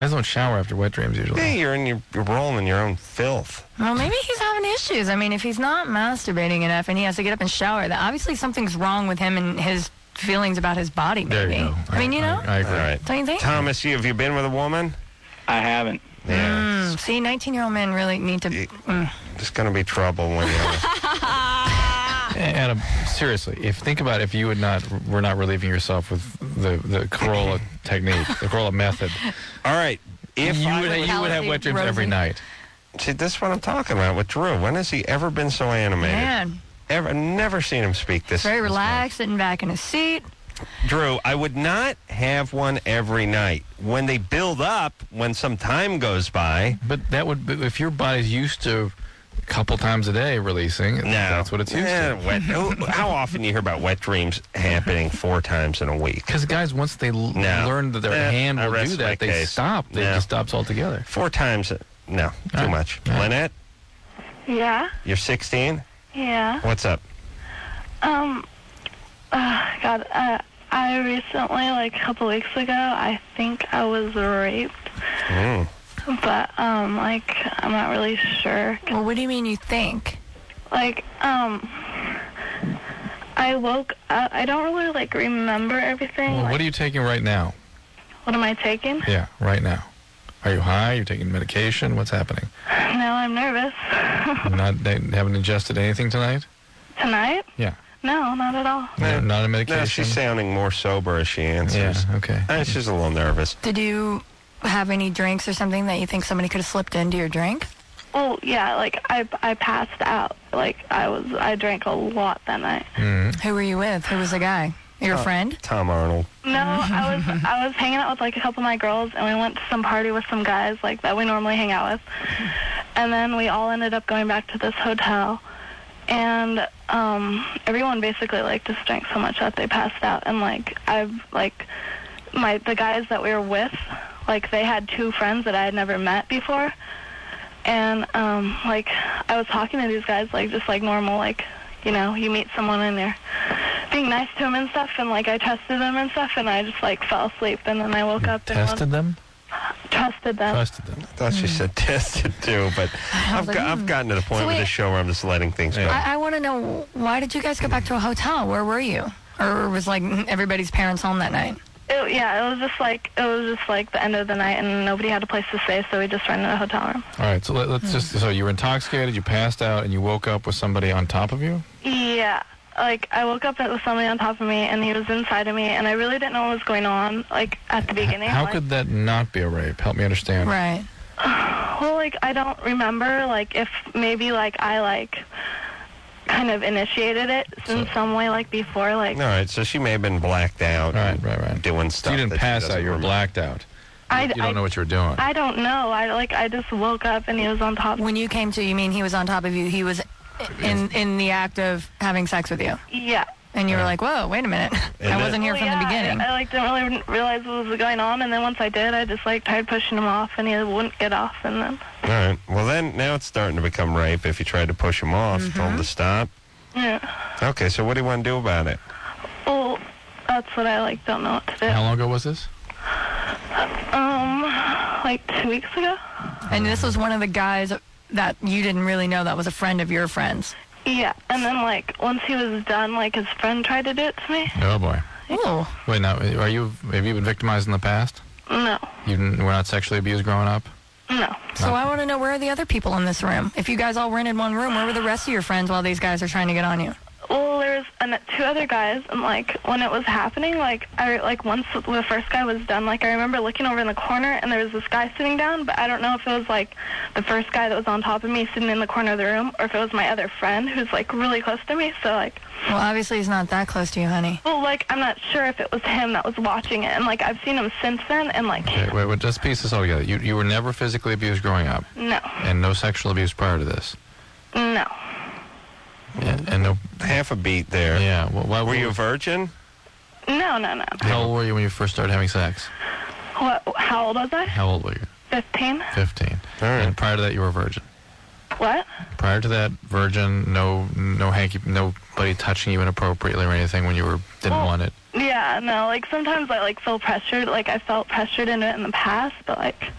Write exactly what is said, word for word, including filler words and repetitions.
Guys don't shower after wet dreams usually. Yeah, you're in your, you're rolling in your own filth. Well, maybe he's having issues. I mean, if he's not masturbating enough and he has to get up and shower, that obviously something's wrong with him and his feelings about his body, maybe. There you go. I, I mean, you know? I, I agree. All right. Don't you think? Thomas, you, have you been with a woman? I haven't. Yeah. Mm, see, nineteen-year-old men really need to... Mm. There's going to be trouble when you... Adam, seriously, if think about if you would not were not relieving yourself with the, the Corolla technique, the Corolla method. All right. If you I would, was- you would have wet dreams Rosie. every night. See, this is what I'm talking about with Drew. When has he ever been so animated? Man, Ever, never seen him speak this. very this relaxed, sitting back in his seat. much. Drew, I would not have one every night. When they build up, when some time goes by. But that would, be- if your body's used to a couple times a day releasing, No. that's what it's used Eh, to. wet, how often do you hear about wet dreams happening four times in a week? Because guys, once they l- No. learn that their Eh, hand I will rest do my that, they case. stop. They No. just stops altogether. Four times, no, too All right. much. All right. Lynette, Yeah, you're sixteen? yeah. What's up? Um, uh, God, uh, I recently, like a couple weeks ago, I think I was raped, Mm. but, um, like, I'm not really sure. Well, what do you mean you think? Like, um, I woke up, I don't really, like, remember everything. Well, like, what are you taking right now? what am I taking? Yeah, right now. Are you high? Are you taking medication? What's happening? No, I'm nervous. You not they haven't ingested anything tonight? Tonight? Yeah. No, not at all. No, not a medication. No, she's sounding more sober as she answers. Yeah. Okay. Eh, she's a little nervous. Did you have any drinks or something that you think somebody could have slipped into your drink? Well, yeah, like, I, I passed out. Like, I was, I drank a lot that night. Mm. Who were you with? Who was the guy? Your Oh. friend? Tom Arnold. No, I was I was hanging out with like a couple of my girls, and we went to some party with some guys like that we normally hang out with, and then we all ended up going back to this hotel, and um, everyone basically like just drank so much that they passed out, and like I've like my the guys that we were with, like they had two friends that I had never met before, and um, like I was talking to these guys like just like normal, like you know you meet someone and they're being nice to them and stuff, and like I tested them and stuff, and I just like fell asleep, and then I woke up and Tested them? trusted them. Trusted them. I thought she said tested too, but I've, got, I've gotten to the point So with wait- this show where I'm just letting things go. I, I want to know, why did you guys go back to a hotel? Where were you? Or was like everybody's parents home that night? It, yeah, it was just like it was just like the end of the night, and nobody had a place to stay, so we just rented a hotel room. All right. So let, let's just. So you were intoxicated. You passed out, and you woke up with somebody on top of you. Yeah, like I woke up with somebody on top of me, and he was inside of me, and I really didn't know what was going on. Like at the beginning. How like, could that not be a rape? Help me understand. Right. Well, like I don't remember. Like if maybe like I like kind of initiated it in So- some way, like before, like. All right, so she may have been blacked out. Right, and right, right. Doing So stuff. you didn't that she pass doesn't out. You were remember. blacked out. I, You don't I, know what you were doing. I don't know. I like I just woke up and he was on top. When you came to, you mean he was on top of you? He was in in the act of having sex with you, Yeah. and you were like, "Whoa, wait a minute! And I then- wasn't here Well, from yeah, the beginning." I, I like didn't really realize what was going on, and then once I did, I just like tried pushing him off, and he wouldn't get off, and then All right. Well, then now it's starting to become rape if you tried to push him off, Mm-hmm. told him to stop. yeah. Okay, so what do you want to do about it? Well, that's what I like don't know what to do. How long ago was this? Um, like two weeks ago. And this was one of the guys that you didn't really know that was a friend of your friends. Yeah, and then like once he was done, like his friend tried to do it to me. Oh boy. Ooh. Wait, now, are you? Have you been victimized in the past? No, You didn't- were not sexually abused growing up? no. So I want to know, where are the other people in this room? If you guys all rented one room, where were the rest of your friends while these guys are trying to get on you? Well, there was an, two other guys, and like when it was happening, like I like once the first guy was done, like I remember looking over in the corner, and there was this guy sitting down, but I don't know if it was like the first guy that was on top of me sitting in the corner of the room, or if it was my other friend who's like really close to me. So like, Well, obviously he's not that close to you, honey. well, like I'm not sure if it was him that was watching it, and like I've seen him since then, and like Okay, wait, wait, just piece this all together. You you were never physically abused growing up, no, and no sexual abuse prior to this. no. Yeah, and no. Half a beat there. Yeah. Well, why Were you a virgin? No, no, no. How old were you when you first started having sex? What? How old was I? How old were you? Fifteen. Fifteen. All right. And prior to that, you were a virgin. What? Prior to that, virgin, no, no hanky, nobody touching you inappropriately or anything when you were didn't Well- want it. Yeah, no. Like sometimes I like feel pressured. Like I felt pressured into it in the past, but like